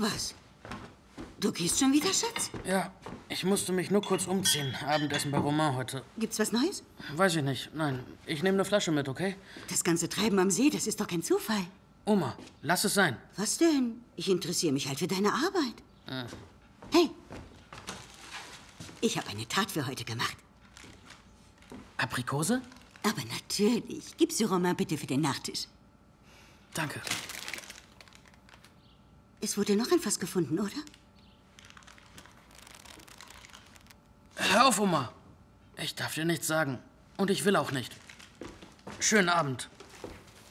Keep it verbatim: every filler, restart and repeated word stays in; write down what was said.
Was? Du gehst schon wieder, Schatz? Ja, ich musste mich nur kurz umziehen. Abendessen bei Romain heute. Gibt's was Neues? Weiß ich nicht. Nein, ich nehme eine Flasche mit, okay? Das ganze Treiben am See, das ist doch kein Zufall. Oma, lass es sein. Was denn? Ich interessiere mich halt für deine Arbeit. Äh. Hey, ich habe eine Tat für heute gemacht. Aprikose? Aber natürlich. Gib sie Romain bitte für den Nachtisch. Danke. Es wurde noch ein Fass gefunden, oder? Hör auf, Oma. Ich darf dir nichts sagen. Und ich will auch nicht. Schönen Abend.